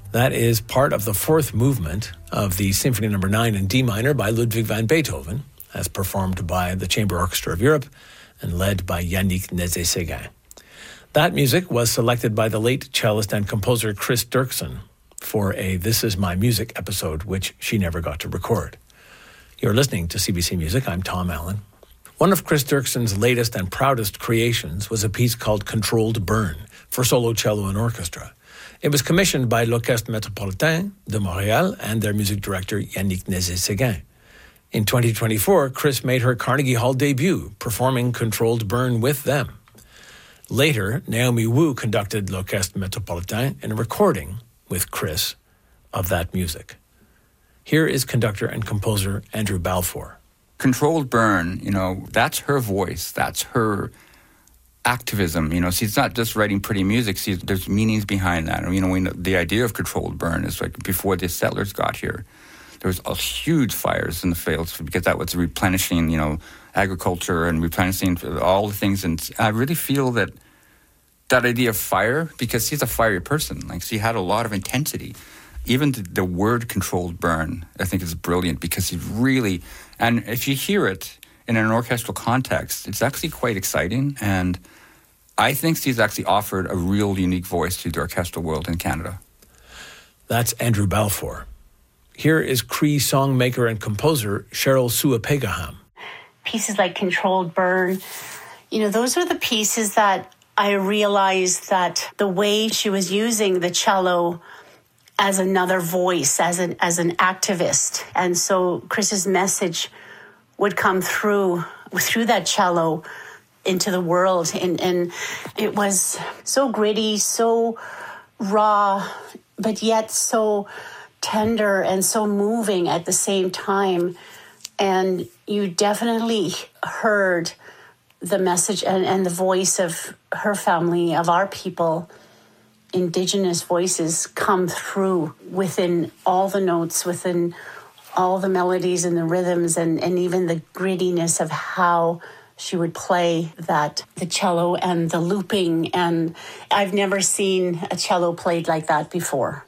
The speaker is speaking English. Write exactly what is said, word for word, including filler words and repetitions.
That is part of the fourth movement of the Symphony Number nine in D minor by Ludwig van Beethoven, as performed by the Chamber Orchestra of Europe and led by Yannick Nézet-Séguin. That music was selected by the late cellist and composer Chris Dirksen for a This Is My Music episode, which she never got to record. You're listening to C B C Music. I'm Tom Allen. One of Chris Dirksen's latest and proudest creations was a piece called Controlled Burn for solo cello and orchestra. It was commissioned by l'Orchestre Métropolitain de Montréal and their music director Yannick Nézet-Séguin. In twenty twenty-four, Chris made her Carnegie Hall debut, performing Controlled Burn with them. Later, Naomi Wu conducted l'Orchestre Métropolitain in a recording with Chris of that music. Here is conductor and composer Andrew Balfour. Controlled Burn, you know, that's her voice, that's her activism. You know, she's not just writing pretty music, she's, there's meanings behind that. And, you know, we know, the idea of Controlled Burn is like before the settlers got here, there was a huge fires in the fields because that was replenishing, you know, agriculture and replenishing all the things. And I really feel that that idea of fire, because she's a fiery person, like she had a lot of intensity. Even the, the word Controlled Burn, I think is brilliant because she's really, and if you hear it in an orchestral context, it's actually quite exciting. And I think she's actually offered a real unique voice to the orchestral world in Canada. That's Andrew Balfour. Here is Cree songmaker and composer Cheryl Sua-Pegaham. Pieces like Controlled Burn, you know, those are the pieces that I realized that the way she was using the cello as another voice, as an as an activist. And so Chris's message would come through through that cello into the world. And, and it was so gritty, so raw, but yet so tender and so moving at the same time. And you definitely heard the message and, and the voice of her family, of our people, Indigenous voices come through within all the notes, within all the melodies and the rhythms, and, and even the grittiness of how she would play that, the cello and the looping. And I've never seen a cello played like that before.